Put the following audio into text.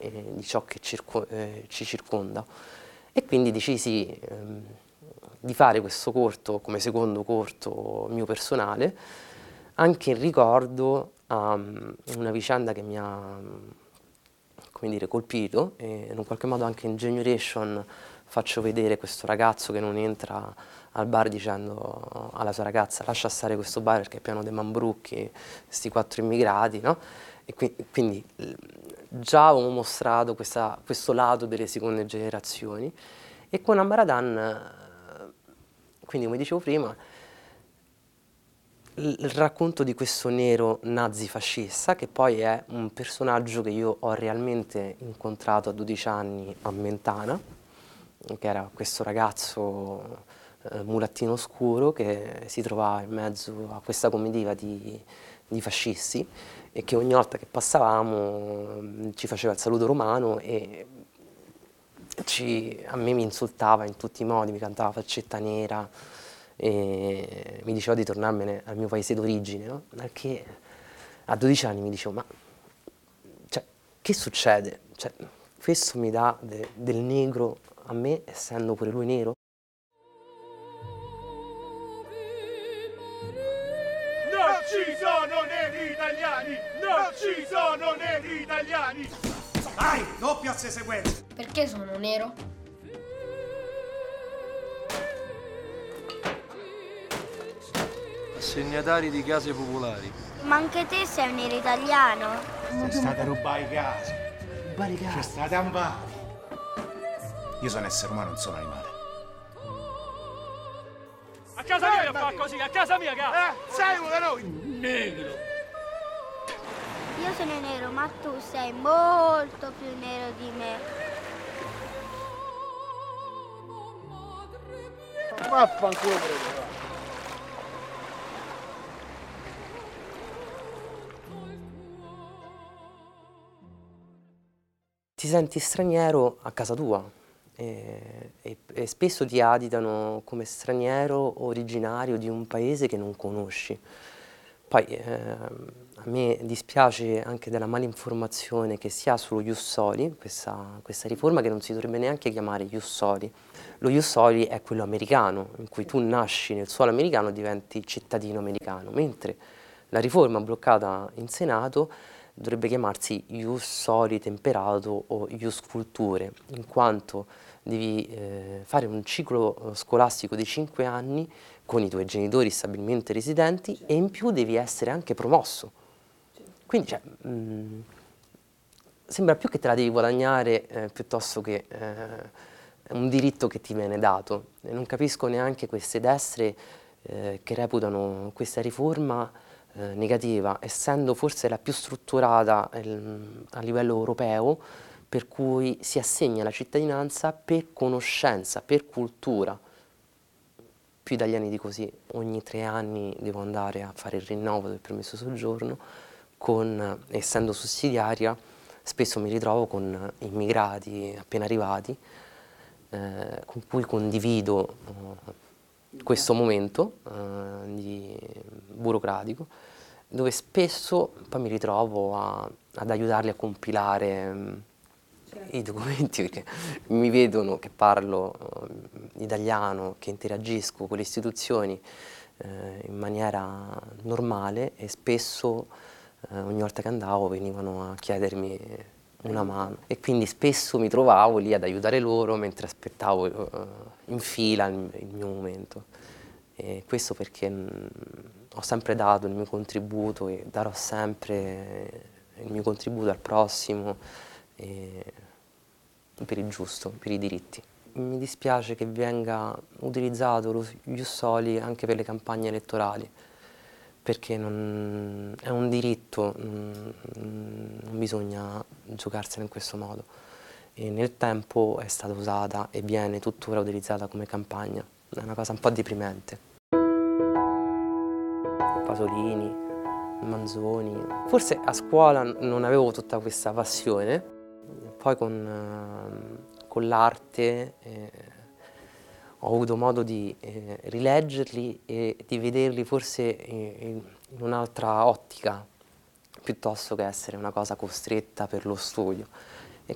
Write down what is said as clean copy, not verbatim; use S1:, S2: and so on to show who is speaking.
S1: di ciò che ci circonda. E quindi decisi di fare questo corto come secondo corto mio personale, anche in ricordo a una vicenda che mi ha, come dire, colpito, e in un qualche modo anche in Generation faccio vedere questo ragazzo che non entra al bar dicendo alla sua ragazza lascia stare questo bar perché è pieno di mambrucchi, questi 4 immigrati, no? E quindi già avevo mostrato questo lato delle seconde generazioni, e con Ambaradan, quindi come dicevo prima, il racconto di questo nero nazifascista, che poi è un personaggio che io ho realmente incontrato a 12 anni a Mentana, che era questo ragazzo mulattino scuro che si trovava in mezzo a questa comitiva di fascisti, e che ogni volta che passavamo ci faceva il saluto romano e a me mi insultava in tutti i modi, mi cantava faccetta nera e mi diceva di tornarmene al mio paese d'origine, no? Perché a 12 anni mi dicevo, ma cioè, che succede? Cioè, questo mi dà del negro a me, essendo pure lui nero?
S2: Non ci sono neri italiani! Non ci sono neri italiani!
S3: Vai, doppia sequenza!
S4: Perché sono nero?
S5: Assegnatari di case popolari.
S6: Ma anche te sei un nero italiano?
S3: Sei stata a rubare i casi.
S1: Rubare i
S3: C'è
S1: casi.
S3: stata un bar. Io sono essere umano, non sono animale.
S2: A casa mia fa così, a casa mia, sei uno da noi! Negro!
S6: Io sono nero, ma tu sei molto più nero di me.
S2: Vaffanculo!
S1: Ti senti straniero a casa tua e spesso ti additano come straniero originario di un paese che non conosci. Poi a me dispiace anche della malinformazione che si ha sullo Ius Soli, questa riforma che non si dovrebbe neanche chiamare Ius Soli. Lo Ius Soli è quello americano, in cui tu nasci nel suolo americano e diventi cittadino americano, mentre la riforma bloccata in Senato dovrebbe chiamarsi Ius Soli Temperato o Ius Culture, in quanto devi fare un ciclo scolastico di 5 anni con i tuoi genitori stabilmente residenti e in più devi essere anche promosso. Quindi cioè, sembra più che te la devi guadagnare piuttosto che un diritto che ti viene dato. E non capisco neanche queste destre che reputano questa riforma negativa, essendo forse la più strutturata a livello europeo, per cui si assegna la cittadinanza per conoscenza, per cultura. Più italiani di così, ogni 3 anni devo andare a fare il rinnovo del permesso soggiorno, essendo sussidiaria, spesso mi ritrovo con immigrati appena arrivati, con cui condivido questo momento burocratico, dove spesso poi mi ritrovo ad aiutarli a compilare i documenti, perché mi vedono che parlo italiano, che interagisco con le istituzioni in maniera normale, e spesso ogni volta che andavo venivano a chiedermi una mano, e quindi spesso mi trovavo lì ad aiutare loro mentre aspettavo in fila il mio momento. E questo perché ho sempre dato il mio contributo e darò sempre il mio contributo al prossimo per il giusto, per i diritti. Mi dispiace che venga utilizzato lo Ius Soli anche per le campagne elettorali, perché è un diritto, non bisogna giocarsene in questo modo. E nel tempo è stata usata e viene tuttora utilizzata come campagna. È una cosa un po' deprimente. Pasolini, Manzoni. Forse a scuola non avevo tutta questa passione, poi con l'arte ho avuto modo di rileggerli e di vederli forse in un'altra ottica, piuttosto che essere una cosa costretta per lo studio.